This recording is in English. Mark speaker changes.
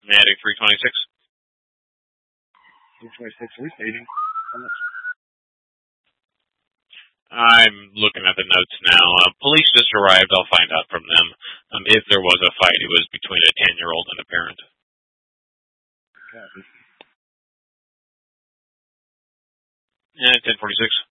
Speaker 1: Attic 326.
Speaker 2: 326, are we fading? How much?
Speaker 1: I'm looking at the notes now. Police just arrived. I'll find out from them. If there was a fight, it was between a 10-year-old and a parent.
Speaker 2: Copy.
Speaker 1: 1046.